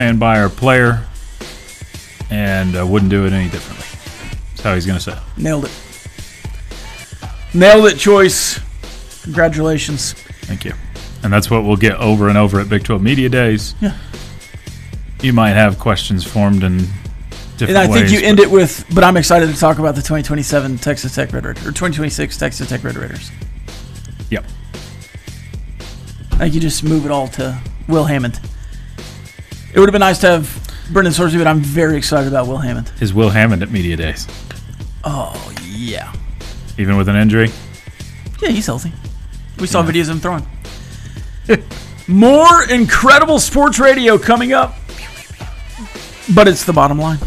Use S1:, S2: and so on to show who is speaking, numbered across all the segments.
S1: stand by our player and wouldn't do it any differently. That's how he's going to say it.
S2: Nailed it. Nailed it, Choice. Congratulations.
S1: Thank you. And that's what we'll get over and over at Big 12 Media Days.
S2: Yeah.
S1: You might have questions formed in different ways.
S2: And I think you end it with, but I'm excited to talk about the 2027 Texas Tech Red Raiders, or 2026 Texas Tech Red Raiders.
S1: Yep.
S2: I think you just move it all to Will Hammond. It would have been nice to have Brendan Sorsby, but I'm very excited about Will Hammond.
S1: Is Will Hammond at Media Days?
S2: Oh, yeah.
S1: Even with an injury?
S2: Yeah, he's healthy. We saw videos of him throwing. More incredible sports radio coming up. But it's the bottom line.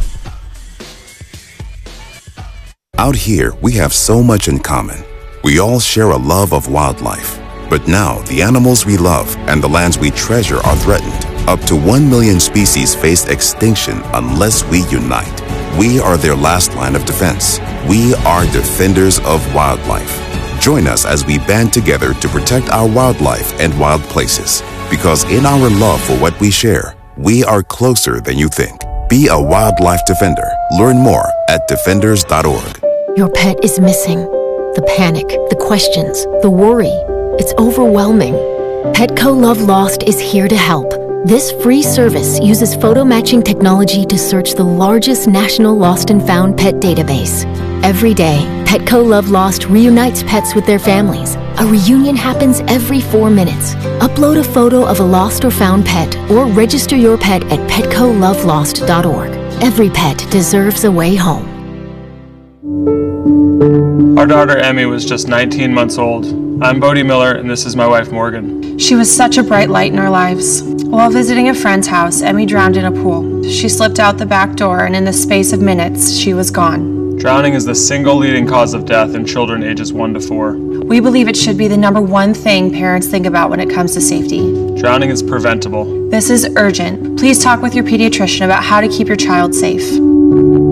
S3: Out here, we have so much in common. We all share a love of wildlife. But now, the animals we love and the lands we treasure are threatened. Up to 1 million species face extinction unless we unite. We are their last line of defense. We are defenders of wildlife. Join us as we band together to protect our wildlife and wild places. Because in our love for what we share, we are closer than you think. Be a wildlife defender. Learn more at defenders.org.
S4: Your pet is missing. The panic, the questions, the worry. It's overwhelming. Petco Love Lost is here to help. This free service uses photo matching technology to search the largest national lost and found pet database. Every day, Petco Love Lost reunites pets with their families. A reunion happens every 4 minutes. Upload a photo of a lost or found pet or register your pet at PetcoLoveLost.org. Every pet deserves a way home.
S5: Our daughter Emmy was just 19 months old. I'm Bodie Miller, and this is my wife Morgan.
S6: She was such a bright light in our lives. While visiting a friend's house, Emmy drowned in a pool. She slipped out the back door, and in the space of minutes, she was gone.
S5: Drowning is the single leading cause of death in children ages 1 to 4.
S6: We believe it should be the #1 thing parents think about when it comes to safety.
S5: Drowning is preventable.
S6: This is urgent. Please talk with your pediatrician about how to keep your child safe.